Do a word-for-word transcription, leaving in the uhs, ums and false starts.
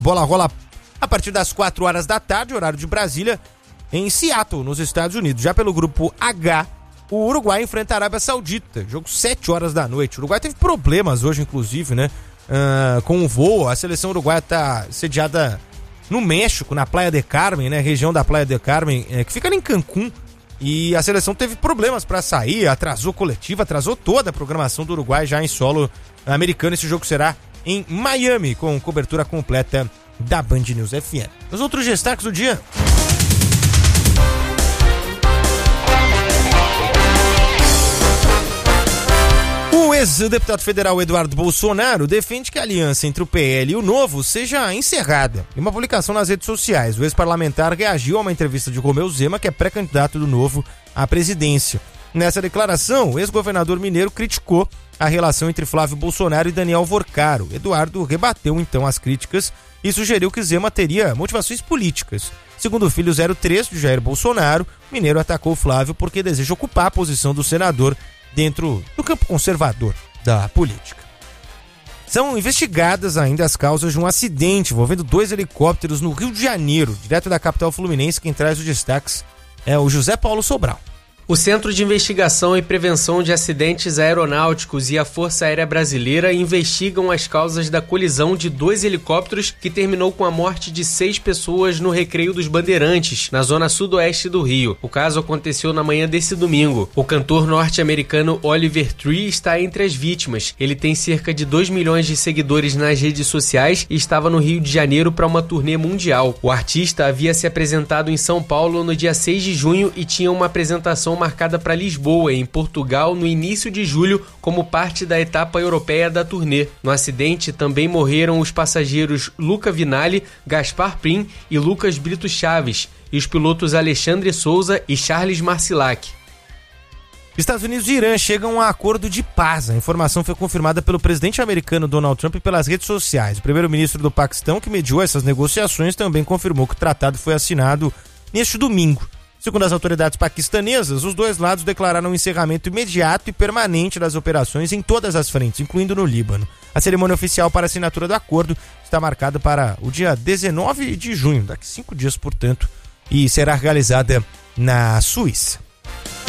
Bola rola a partir das quatro horas da tarde, horário de Brasília, em Seattle, nos Estados Unidos. Já pelo grupo H, o Uruguai enfrenta a Arábia Saudita. Jogo sete horas da noite. O Uruguai teve problemas hoje, inclusive, né? Uh, com o voo. A seleção uruguaia está sediada no México, na Playa del Carmen, né? Região da Playa del Carmen, é, que fica em Cancún. E a seleção teve problemas para sair, atrasou coletiva, atrasou toda a programação do Uruguai já em solo americano. Esse jogo será em Miami, com cobertura completa da Band News F M. Os outros destaques do dia. O ex-deputado federal Eduardo Bolsonaro defende que a aliança entre o P L e o Novo seja encerrada. Em uma publicação nas redes sociais, o ex-parlamentar reagiu a uma entrevista de Romeu Zema, que é pré-candidato do Novo à presidência. Nessa declaração, o ex-governador mineiro criticou a relação entre Flávio Bolsonaro e Daniel Vorcaro. Eduardo rebateu então as críticas e sugeriu que Zema teria motivações políticas. Segundo o filho zero três de Jair Bolsonaro, o mineiro atacou Flávio porque deseja ocupar a posição do senador dentro do campo conservador da política. São investigadas ainda as causas de um acidente envolvendo dois helicópteros no Rio de Janeiro, direto da capital fluminense. Quem traz os destaques é o José Paulo Sobral. O Centro de Investigação e Prevenção de Acidentes Aeronáuticos e a Força Aérea Brasileira investigam as causas da colisão de dois helicópteros que terminou com a morte de seis pessoas no Recreio dos Bandeirantes, na zona sudoeste do Rio. O caso aconteceu na manhã desse domingo. O cantor norte-americano Oliver Tree está entre as vítimas. Ele tem cerca de dois milhões de seguidores nas redes sociais e estava no Rio de Janeiro para uma turnê mundial. O artista havia se apresentado em São Paulo no dia seis de junho e tinha uma apresentação marcada para Lisboa, em Portugal, no início de julho, como parte da etapa europeia da turnê. No acidente também morreram os passageiros Luca Vinali, Gaspar Prim e Lucas Brito Chaves, e os pilotos Alexandre Souza e Charles Marcilac. Estados Unidos e Irã chegam a acordo de paz. A informação foi confirmada pelo presidente americano Donald Trump pelas redes sociais. O primeiro-ministro do Paquistão, que mediou essas negociações, também confirmou que o tratado foi assinado neste domingo. Segundo as autoridades paquistanesas, os dois lados declararam um encerramento imediato e permanente das operações em todas as frentes, incluindo no Líbano. A cerimônia oficial para a assinatura do acordo está marcada para o dia dezenove de junho, daqui cinco dias, portanto, e será realizada na Suíça.